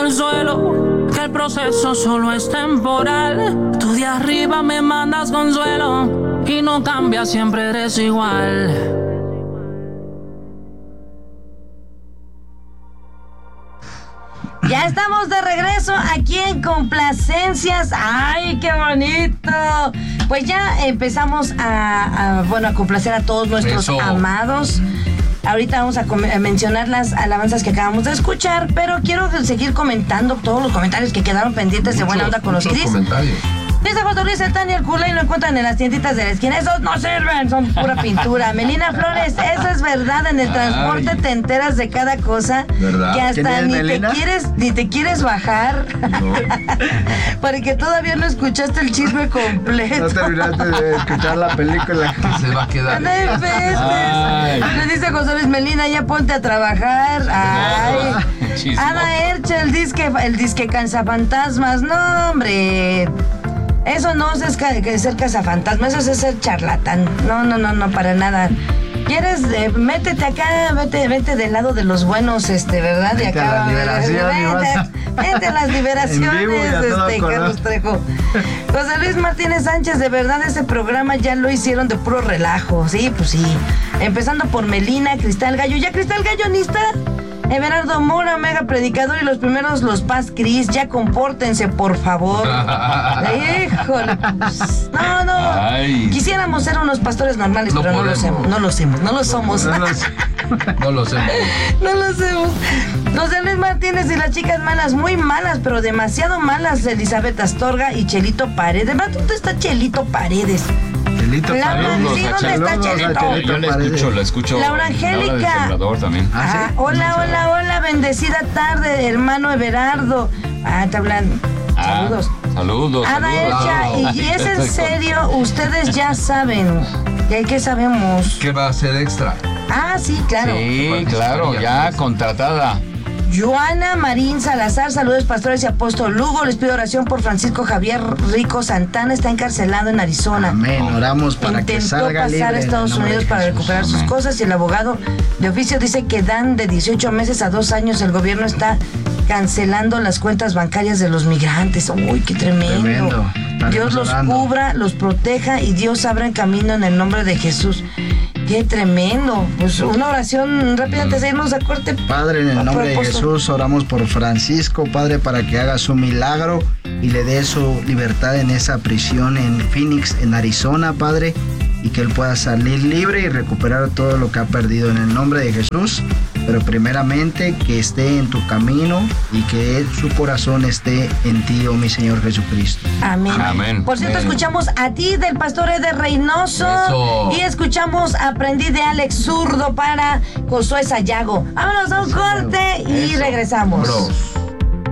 el suelo, que el proceso solo es temporal. Tú de arriba me mandas consuelo y no cambias, siempre eres igual. Ya estamos de regreso aquí en Complacencias. ¡Ay, qué bonito! Pues ya empezamos a complacer a todos nuestros amados. Ahorita vamos a mencionar las alabanzas que acabamos de escuchar, pero quiero seguir comentando todos los comentarios que quedaron pendientes de Buena Onda con los Cris. Dice José Luis, el Tani y el Culé lo encuentran en las tienditas de la esquina. Esos no sirven, son pura pintura. Melina Flores, eso es verdad. En el transporte te enteras de cada cosa. ¿Verdad? Que hasta ni te quieres bajar. No. Porque todavía no escuchaste el chisme completo. No terminaste de escuchar la película. Que se va a quedar. No le dice José Luis, Melina, ya ponte a trabajar. Ay. Ana Erche, el disque cansafantasmas. No, hombre. Eso no es ser cazafantasma, eso es ser charlatán. No, para nada. ¿Quieres? Métete acá, vete del lado de los buenos, ¿verdad? De acá. Vete a las liberaciones, Carlos Trejo. José Luis Martínez Sánchez, de verdad ese programa ya lo hicieron de puro relajo. Sí, pues sí. Empezando por Melina, Cristal Gallo. ¿Ya Cristal Gallo ni está? Everardo Mora, mega predicador, y los primeros, los Paz Cris, ya compórtense, por favor. Híjole. No. Ay. Quisiéramos ser unos pastores normales, pero no lo somos. No lo somos. José Luis Martínez y las chicas malas, muy malas, pero demasiado malas. Elizabeth Astorga y Chelito Paredes. ¿Dónde está Chelito Paredes? Laura, ¿sí? ¿Dónde está Chelito? Yo la escucho. Laura Angélica. También. ¿Sí? Hola, bendecida tarde, hermano Everardo. Te hablan. Saludos. Ana Elcha, y es en serio, ustedes ya saben. ¿Qué sabemos? ¿Qué va a ser extra? Sí, claro. Sí, claro, ya contratada. Joana Marín Salazar, saludos pastores y apóstol Lugo. Les pido oración por Francisco Javier Rico Santana, está encarcelado en Arizona. Amén, oramos para que salga libre. Intentó pasar a Estados Unidos para recuperar sus cosas, y el abogado de oficio dice que dan de 18 meses a 2 años. El gobierno está cancelando las cuentas bancarias de los migrantes. ¡Uy, qué tremendo! Dios los cubra, los proteja y Dios abra el camino en el nombre de Jesús. ¡Qué tremendo! Pues una oración rápida antes de irnos a corte. Padre, en el nombre de Jesús, oramos por Francisco, Padre, para que haga su milagro y le dé su libertad en esa prisión en Phoenix, en Arizona, Padre, y que él pueda salir libre y recuperar todo lo que ha perdido en el nombre de Jesús. Pero primeramente que esté en tu camino y que su corazón esté en ti, oh mi Señor Jesucristo. Amén. Por cierto, escuchamos a ti del pastor Eder Reynoso. Eso. Y escuchamos Aprendí de Alex Zurdo para Josué Sayago. Vámonos a un corte y regresamos.